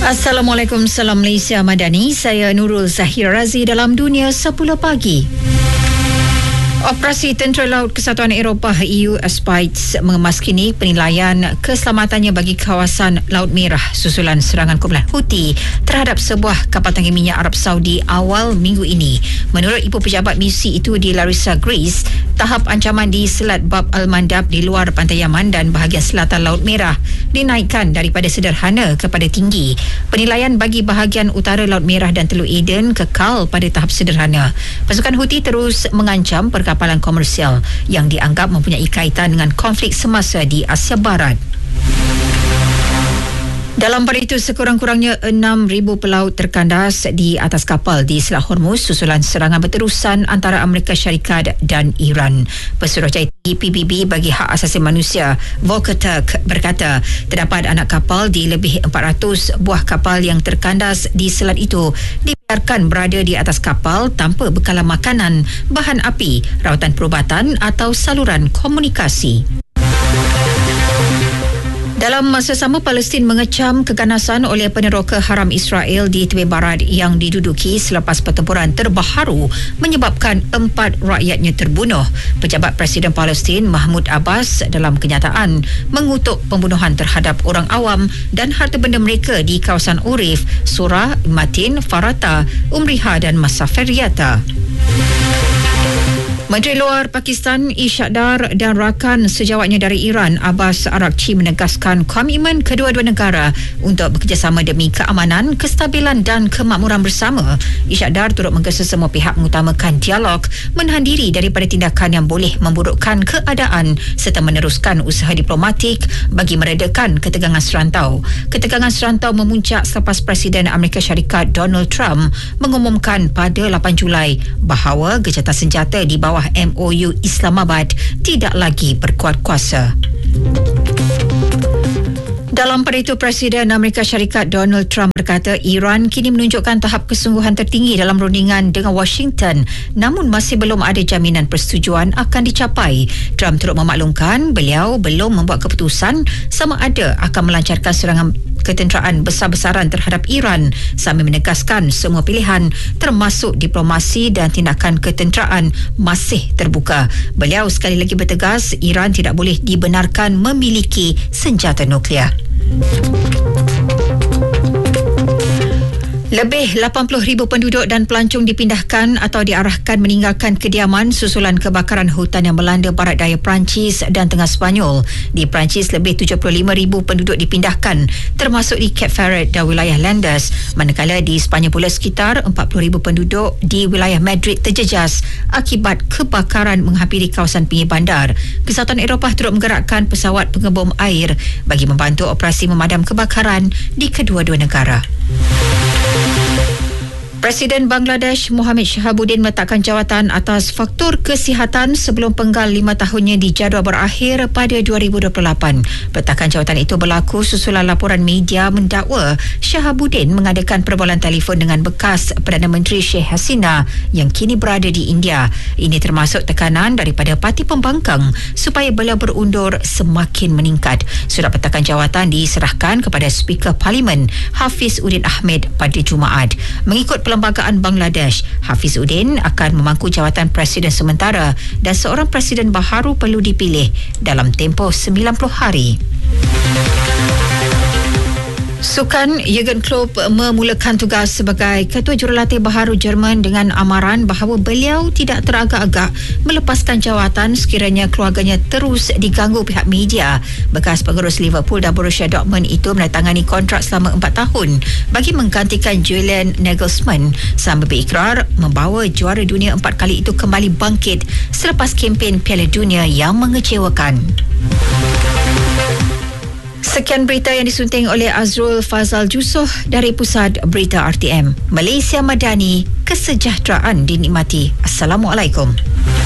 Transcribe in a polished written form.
Assalamualaikum, salam Malaysia Madani. Saya Nurul Zahir Razi dalam Dunia 10 Pagi. Operasi Tentera Laut Kesatuan Eropah EU ASPIDES mengemas kini penilaian keselamatannya bagi kawasan Laut Merah susulan serangan kumpulan Houthi terhadap sebuah kapal tangki minyak Arab Saudi awal minggu ini. Menurut Ibu Pejabat Misi itu di Larissa, Greece, tahap ancaman di Selat Bab Al-Mandab di luar pantai Yaman dan bahagian selatan Laut Merah dinaikkan daripada sederhana kepada tinggi. Penilaian bagi bahagian utara Laut Merah dan Teluk Aden kekal pada tahap sederhana. Pasukan Houthi terus mengancam perkapalan komersial yang dianggap mempunyai kaitan dengan konflik semasa di Asia Barat. Dalam pada itu, sekurang-kurangnya 6,000 pelaut terkandas di atas kapal di Selat Hormuz susulan serangan berterusan antara Amerika Syarikat dan Iran. Pesuruhjaya PBB bagi Hak Asasi Manusia Volker Turk berkata terdapat anak kapal di lebih 400 buah kapal yang terkandas di selat itu dibiarkan berada di atas kapal tanpa bekalan makanan, bahan api, rawatan perubatan atau saluran komunikasi. Dalam masa sama, Palestin mengecam keganasan oleh peneroka haram Israel di tepi barat yang diduduki selepas pertempuran terbaharu menyebabkan 4 rakyatnya terbunuh. Pejabat Presiden Palestin Mahmud Abbas dalam kenyataan mengutuk pembunuhan terhadap orang awam dan harta benda mereka di kawasan Urif, Surah, Matin, Farata, Umriha dan Masaferiata. Menteri Luar Pakistan Ishak Dar dan rakan sejawatnya dari Iran Abbas Araghchi menegaskan komitmen kedua-dua negara untuk bekerjasama demi keamanan, kestabilan dan kemakmuran bersama. Ishak Dar turut menggesa semua pihak mengutamakan dialog, menahan diri daripada tindakan yang boleh memburukkan keadaan serta meneruskan usaha diplomatik bagi meredakan ketegangan serantau. Ketegangan serantau memuncak selepas Presiden Amerika Syarikat Donald Trump mengumumkan pada 8 Julai bahawa gencatan senjata di bawah MOU Islamabad tidak lagi berkuat kuasa. Dalam pada itu, Presiden Amerika Syarikat Donald Trump berkata Iran kini menunjukkan tahap kesungguhan tertinggi dalam rundingan dengan Washington, namun masih belum ada jaminan persetujuan akan dicapai. Trump turut memaklumkan beliau belum membuat keputusan sama ada akan melancarkan serangan ketenteraan besar-besaran terhadap Iran sambil menegaskan semua pilihan termasuk diplomasi dan tindakan ketenteraan masih terbuka. Beliau sekali lagi bertegas Iran tidak boleh dibenarkan memiliki senjata nuklear. Lebih 80,000 penduduk dan pelancong dipindahkan atau diarahkan meninggalkan kediaman susulan kebakaran hutan yang melanda barat daya Perancis dan tengah Sepanyol. Di Perancis, lebih 75,000 penduduk dipindahkan termasuk di Cape Ferret dan wilayah Landes, manakala di Sepanyol pula sekitar 40,000 penduduk di wilayah Madrid terjejas akibat kebakaran menghampiri kawasan pinggir bandar. Kesatuan Eropah turut menggerakkan pesawat pengebom air bagi membantu operasi memadam kebakaran di kedua-dua negara. Presiden Bangladesh Mohamad Shahabuddin meletakkan jawatan atas faktor kesihatan sebelum penggal 5 tahunnya dijadual berakhir pada 2028. Peletakan jawatan itu berlaku susulan laporan media mendakwa Shahabuddin mengadakan perbualan telefon dengan bekas Perdana Menteri Sheikh Hasina yang kini berada di India. Ini termasuk tekanan daripada parti pembangkang supaya beliau berundur semakin meningkat. Surat peletakan jawatan diserahkan kepada Speaker Parlimen Hafiz Udin Ahmed pada Jumaat. Mengikut Perlembagaan Bangladesh, Hafiz Udin akan memangku jawatan Presiden sementara dan seorang Presiden baharu perlu dipilih dalam tempoh 90 hari. Sukan Jurgen Klopp memulakan tugas sebagai ketua jurulatih baharu Jerman dengan amaran bahawa beliau tidak teragak-agak melepaskan jawatan sekiranya keluarganya terus diganggu pihak media. Bekas pengurus Liverpool dan Borussia Dortmund itu menandatangani kontrak selama 4 tahun bagi menggantikan Julian Nagelsmann sambil berikrar membawa juara dunia 4 kali itu kembali bangkit selepas kempen Piala Dunia yang mengecewakan. Sekian berita yang disunting oleh Azrul Fazal Jusoh dari Pusat Berita RTM. Malaysia Madani, kesejahteraan dinikmati. Assalamualaikum.